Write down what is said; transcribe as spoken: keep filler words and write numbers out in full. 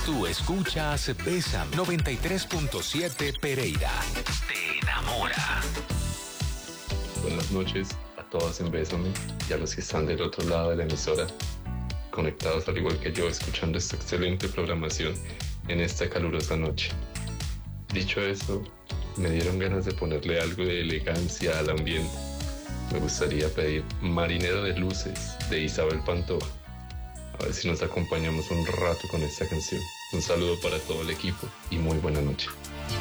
Tú escuchas Bésame noventa y tres punto siete Pereira. Te enamora. Buenas noches a todos en Bésame y a los que están del otro lado de la emisora, conectados al igual que yo, escuchando esta excelente programación en esta calurosa noche. Dicho eso, me dieron ganas de ponerle algo de elegancia al ambiente. Me gustaría pedir Marinero de Luces de Isabel Pantoja. A ver si nos acompañamos un rato con esta canción. Un saludo para todo el equipo y muy buena noche.